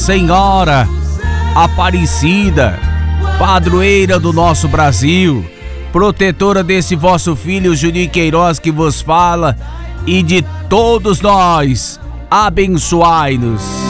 Senhora Aparecida, padroeira do nosso Brasil, protetora desse vosso filho Juninho Queiroz que vos fala e de todos nós, abençoai-nos.